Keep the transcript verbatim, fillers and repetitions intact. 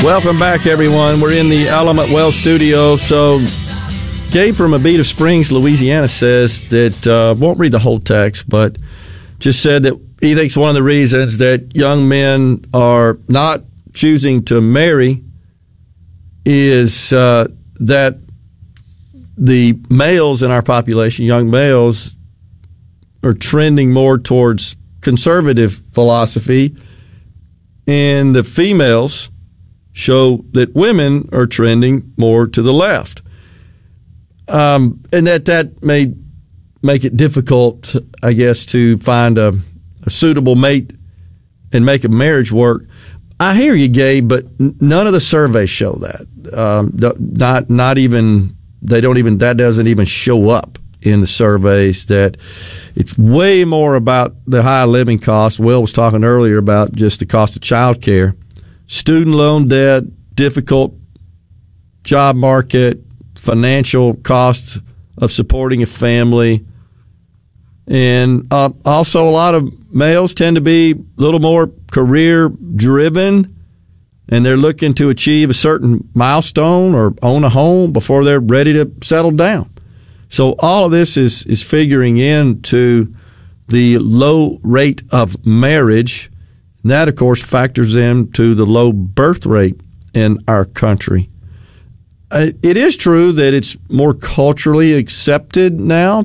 Welcome back, everyone. We're in the Element Wealth studio. So, Gabe from Abita Springs, Louisiana, says that, uh, won't read the whole text, but just said that he thinks one of the reasons that young men are not choosing to marry is uh, that the males in our population, young males, are trending more towards conservative philosophy, and the females show that women are trending more to the left. Um, and that that may make it difficult, I guess, to find a, a suitable mate and make a marriage work. I hear you, Gabe, but none of the surveys show that. Um, not not even, they don't even, that doesn't even show up in the surveys, that it's way more about the high living costs. Will was talking earlier about just the cost of child care. Student loan debt, difficult job market, financial costs of supporting a family. And uh, also a lot of males tend to be a little more career-driven, and they're looking to achieve a certain milestone or own a home before they're ready to settle down. So all of this is, is figuring into the low rate of marriage. And that, of course, factors into the low birth rate in our country. It is true that it's more culturally accepted now